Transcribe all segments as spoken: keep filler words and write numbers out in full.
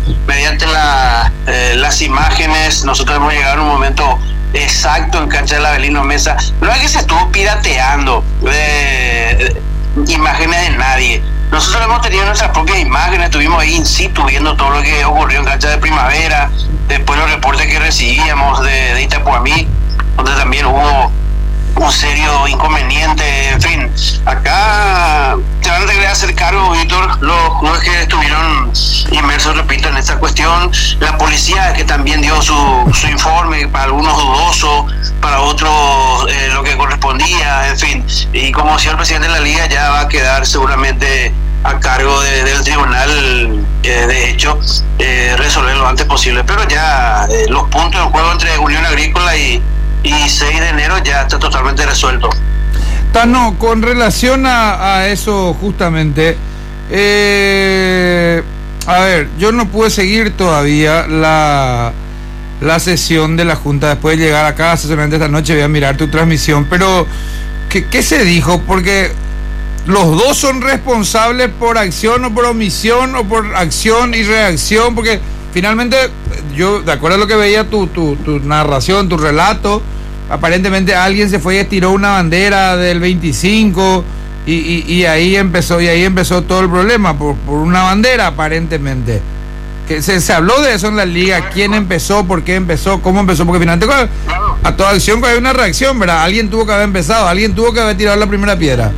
mediante la, eh, las imágenes, nosotros hemos llegado en un momento exacto en cancha del Avelino Mesa. No es que se estuvo pirateando eh, imágenes de nadie. Nosotros hemos tenido nuestras propias imágenes, estuvimos ahí in situ viendo todo lo que ocurrió en cancha de Primavera, después los reportes que recibíamos de, de Itapuamí, donde también hubo un serio inconveniente. En fin, acá te van a tener que hacer cargo, Víctor, los clubes que estuvieron inmersos, repito, en esta cuestión, la policía que también dio su, su informe, para algunos dudoso, para otros eh, lo que correspondía, en fin, y como decía el presidente de la liga, ya va a quedar seguramente a cargo de, del tribunal, eh, de hecho, eh, resolver lo antes posible, pero ya eh, los puntos en juego entre Unión Agrícola y y seis de enero ya está totalmente resuelto. Tano, con relación a, a eso justamente, eh, a ver, yo no pude seguir todavía la, la sesión de la Junta. Después de llegar a casa, solamente esta noche voy a mirar tu transmisión, pero ¿qué, qué se dijo? Porque los dos son responsables por acción o por omisión, o por acción y reacción, porque finalmente, yo, de acuerdo a lo que veía tu, tu, tu narración, tu relato, aparentemente alguien se fue y estiró una bandera del veinticinco y, y, y ahí empezó y ahí empezó todo el problema, por, por una bandera aparentemente. Que se, se habló de eso en la liga, quién empezó, por qué empezó, cómo empezó, porque finalmente a toda acción hay una reacción, ¿verdad? Alguien tuvo que haber empezado, alguien tuvo que haber tirado la primera piedra.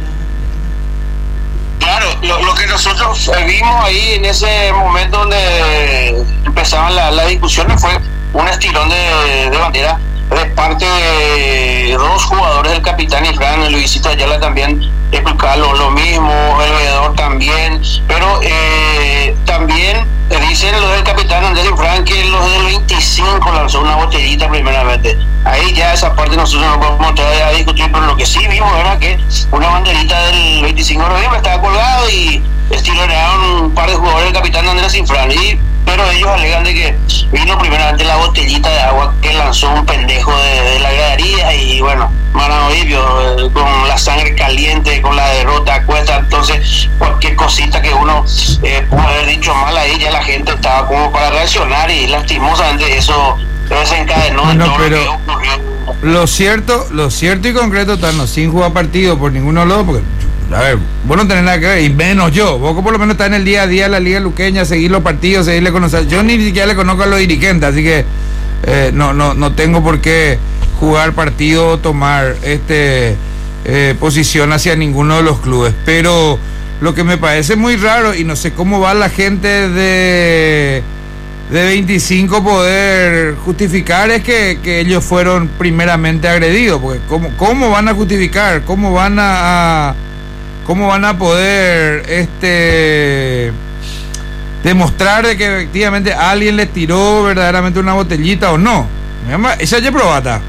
Claro, lo, lo que nosotros vimos ahí en ese momento donde empezaban las la discusiones fue un estirón de, de bandera de parte de dos jugadores del Capitán Ifrán. Luisito Ayala también explicaba lo, lo mismo, el veedor también, pero eh, también dicen los del Capitán Andrés Ifrán que los del veinticinco lanzó una botellita primeramente. Ahí ya esa parte nosotros no podemos entrar a discutir, pero lo que sí vimos era que una banderita del veinticinco de noviembre estaba colgado y estironearon un par de jugadores del Capitán Andrés Ifrán, y pero ellos alegan de que vino primeramente la botellita de agua que lanzó un pendejo de, de la gradería, y bueno, Mananovio, eh, con la sangre caliente, con la derrota a cuesta, entonces cualquier cosita que uno eh, pudo haber dicho mal ahí, ya la gente estaba como para reaccionar, y lastimosamente eso desencadenó bueno, todo pero lo que ocurrió. Lo cierto, lo cierto y concreto, Tano, sin jugar partido por ninguno de los dos, porque a ver, vos no tenés nada que ver, y menos yo. Vos por lo menos estás en el día a día de la Liga Luqueña, seguir los partidos, seguirle conocer. Yo ni siquiera le conozco a los dirigentes, así que eh, no, no, no tengo por qué jugar partido o tomar este eh, posición hacia ninguno de los clubes. Pero lo que me parece muy raro, y no sé cómo va la gente de, de veinticinco poder justificar, es que, que ellos fueron primeramente agredidos. Porque ¿cómo, cómo van a justificar? ¿Cómo van a... a ¿Cómo van a poder este demostrar de que efectivamente alguien le tiró verdaderamente una botellita o no? Me llama, esa ya probata.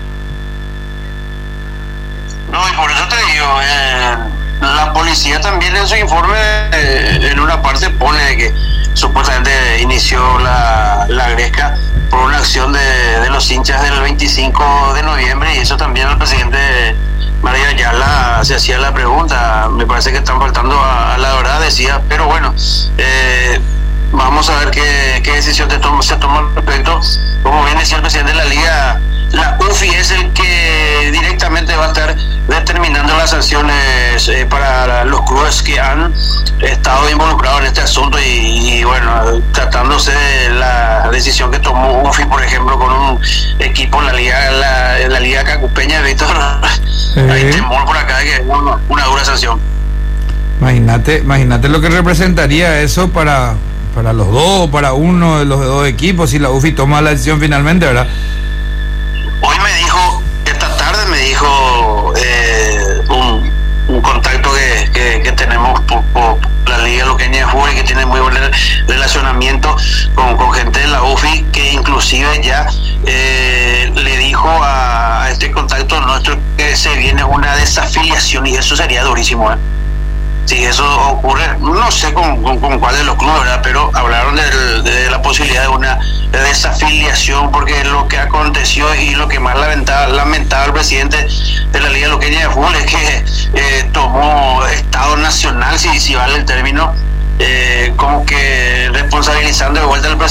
No, y por eso te digo, eh, la policía también en su informe, eh, en una parte pone de que supuestamente inició la, la gresca por una acción de, de los hinchas del veinticinco de noviembre, y eso también el presidente María Ayala se hacía la pregunta. Me parece que están faltando a, a la verdad, decía, pero bueno, eh, vamos a ver qué, qué decisión te toma, se toma al respecto. Como bien decía el presidente de la liga, la U F I es el que directamente va a estar determinando las sanciones eh, para los clubes que han estado involucrados en este asunto, y, y bueno, tratándose de la decisión que tomó U F I, por ejemplo, con un equipo en la liga, la, en la liga cacupeña, Víctor, eh. hay temor por acá de que una, una dura sanción. Imagínate, imagínate lo que representaría eso para, para los dos, para uno de los dos equipos, si la U F I toma la decisión finalmente, ¿verdad? Hoy me dijo, esta tarde me dijo eh, un, un contacto que, que, que tenemos por, por la Liga Luqueña de Fútbol, y que tiene muy buen relacionamiento con, con gente de la U F I, que inclusive ya eh, le dijo a, a este contacto nuestro que se viene una desafiliación, y eso sería durísimo, ¿eh? Si eso ocurre, no sé con, con, con cuál de los clubes, ¿verdad? Pero hablaron de, de la posibilidad de una desafiliación, porque lo que aconteció y lo que más lamentaba, lamentaba el presidente de la Liga Luqueña de Fútbol es que eh, tomó Estado Nacional, si, si vale el término, eh, como que responsabilizando de vuelta al presidente